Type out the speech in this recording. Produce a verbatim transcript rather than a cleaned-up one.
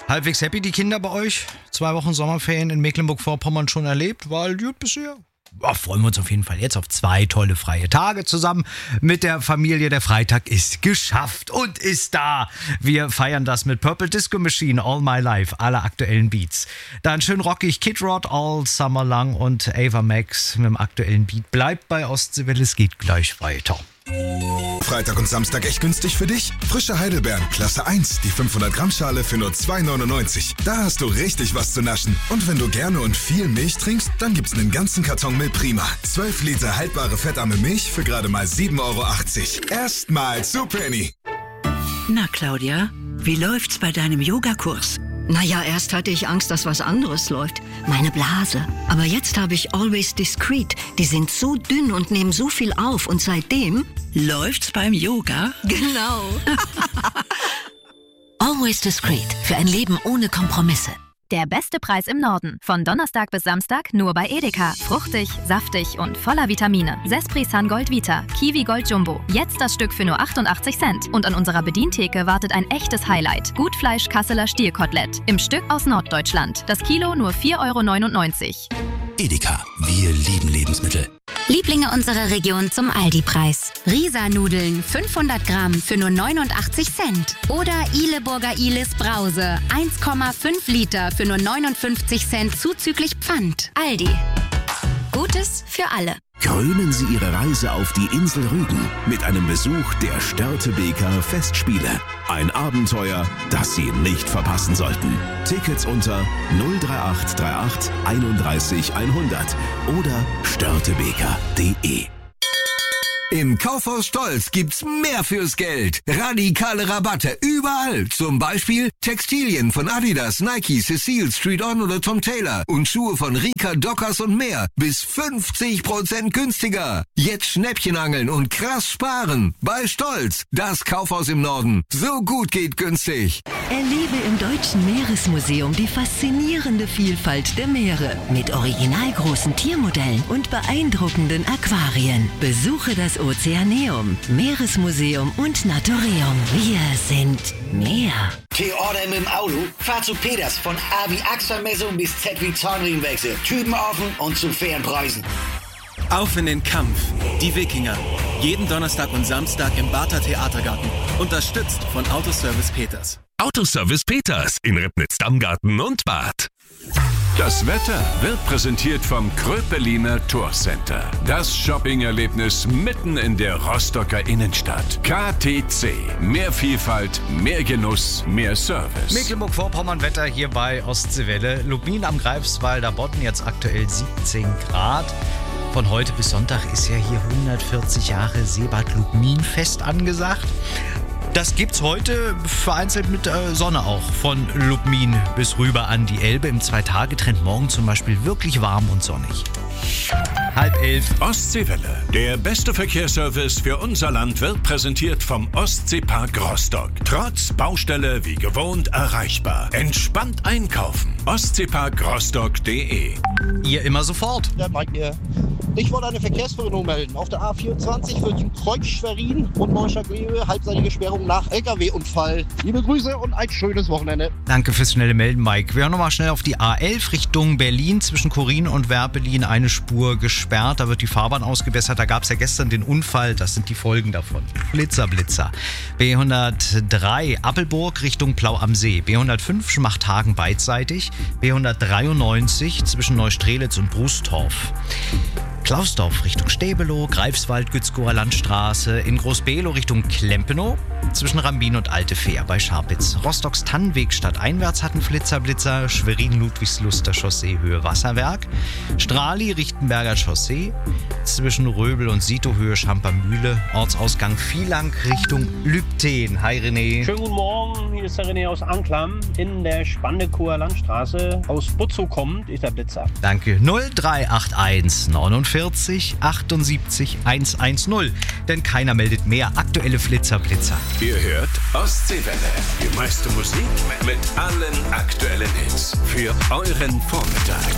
Halbwegs happy die Kinder bei euch? Zwei Wochen Sommerferien in Mecklenburg-Vorpommern schon erlebt? War all gut bisher? Oh, freuen wir uns auf jeden Fall jetzt auf zwei tolle freie Tage zusammen mit der Familie. Der Freitag ist geschafft und ist da. Wir feiern das mit Purple Disco Machine, All My Life, alle aktuellen Beats. Dann schön rockig Kid Rod, All Summer Long und Ava Max mit dem aktuellen Beat. Bleibt bei Ostseewelle, es geht gleich weiter. Freitag und Samstag echt günstig für dich? Frische Heidelbeeren, Klasse eins, die fünfhundert Gramm Schale für nur zwei neunundneunzig. Da hast du richtig was zu naschen. Und wenn du gerne und viel Milch trinkst, dann gibt's einen ganzen Karton Milch Prima. zwölf Liter haltbare fettarme Milch für gerade mal sieben Euro achtzig. Erstmal zu Penny. Na Claudia, wie läuft's bei deinem Yogakurs? Naja, erst hatte ich Angst, dass was anderes läuft. Meine Blase. Aber jetzt habe ich Always Discreet. Die sind so dünn und nehmen so viel auf. Und seitdem... Läuft's beim Yoga? Genau. Always Discreet. Für ein Leben ohne Kompromisse. Der beste Preis im Norden. Von Donnerstag bis Samstag nur bei Edeka. Fruchtig, saftig und voller Vitamine. Sespri Sun Gold Vita. Kiwi Gold Jumbo. Jetzt das Stück für nur achtundachtzig Cent. Und an unserer Bedientheke wartet ein echtes Highlight. Gutfleisch Kasseler Stierkotelett. Im Stück aus Norddeutschland. Das Kilo nur vier Euro neunundneunzig. Edeka. Wir lieben Lebensmittel. Lieblinge unserer Region zum Aldi-Preis. Risa-Nudeln fünfhundert Gramm für nur neunundachtzig Cent. Oder Ihleburger Ihles Brause eins Komma fünf Liter für nur neunundfünfzig Cent zuzüglich Pfand. Aldi. Gutes für alle. Krönen Sie Ihre Reise auf die Insel Rügen mit einem Besuch der Störtebeker Festspiele. Ein Abenteuer, das Sie nicht verpassen sollten. Tickets unter null drei acht drei acht einunddreißig hundert oder störtebeker punkt de. Im Kaufhaus Stolz gibt's mehr fürs Geld. Radikale Rabatte überall. Zum Beispiel Textilien von Adidas, Nike, Cecile, Street On oder Tom Taylor. Und Schuhe von Rika, Dockers und mehr. Bis fünfzig Prozent günstiger. Jetzt Schnäppchen angeln und krass sparen. Bei Stolz, das Kaufhaus im Norden. So gut geht günstig. Erlebe im Deutschen Meeresmuseum die faszinierende Vielfalt der Meere. Mit originalgroßen Tiermodellen und beeindruckenden Aquarien. Besuche das Ozeaneum, Meeresmuseum und Naturium. Wir sind Meer. T-Order mit dem Auto? Fahr zu Peters von A wie Achselmessung bis Z wie Zahnriemenwechsel. Typen offen und zu fairen Preisen. Auf in den Kampf. Die Wikinger. Jeden Donnerstag und Samstag im Barther Theatergarten. Unterstützt von Autoservice Peters. Autoservice Peters in Ribnitz-Dammgarten und Bad. Das Wetter wird präsentiert vom Kröpeliner Tourcenter. Das Shopping-Erlebnis mitten in der Rostocker Innenstadt. K T C. Mehr Vielfalt, mehr Genuss, mehr Service. Mecklenburg-Vorpommern-Wetter hier bei Ostseewelle. Lubmin am Greifswalder Bodden, jetzt aktuell siebzehn Grad. Von heute bis Sonntag ist ja hier hundertvierzig Jahre Seebad-Lubmin-Fest angesagt. Das gibt's heute vereinzelt mit äh, Sonne auch. Von Lubmin bis rüber an die Elbe im Zwei-Tage-Trend. Morgen zum Beispiel wirklich warm und sonnig. Halb elf. Ostseewelle. Der beste Verkehrsservice für unser Land wird präsentiert vom Ostseepark Rostock. Trotz Baustelle wie gewohnt erreichbar. Entspannt einkaufen. ostseepark rostock punkt de. Ihr immer sofort. Ja, Mike hier. Ich wollte eine Verkehrsverordnung melden. Auf der A vierundzwanzig zwischen Kreuz Schwerin und Neustadt-Glewe halbseitige Sperrung nach L K W-Unfall. Liebe Grüße und ein schönes Wochenende. Danke fürs schnelle Melden, Mike. Wir hören nochmal schnell auf die A elf Richtung Berlin. Zwischen Chorin und Werpelin eine Spur gesperrt. Da wird die Fahrbahn ausgebessert. Da gab es ja gestern den Unfall. Das sind die Folgen davon. Blitzer, Blitzer. B hundertdrei Appelburg Richtung Plau am See. B hundertfünf Schmachthagen beidseitig. B hundertdreiundneunzig zwischen Neustrelitz und Brustorf. Klausdorf Richtung Stäbelow, Greifswald, Gützkower Landstraße, in Groß-Below Richtung Klempenow, zwischen Rambin und Alte Fähr bei Scharpitz. Rostocks Tannenweg stadteinwärts hatten Flitzer, Blitzer, Schwerin-Ludwigsluster Chaussee Höhe Wasserwerk, Strali Richtenberger Chaussee, zwischen Röbel und Sito Höhe Schampermühle, Ortsausgang Vielang Richtung Lübten. Hi René. Schönen guten Morgen, hier ist der René aus Anklam in der Spandekower Landstraße. Aus Butzow kommt, ist der Blitzer. Danke. null drei acht eins neunundvierzig achtundsiebzig hundertzehn. Denn keiner meldet mehr aktuelle Flitzer, Blitzer. Ihr hört Ostseewelle. Die meiste Musik mit allen aktuellen Hits für euren Vormittag.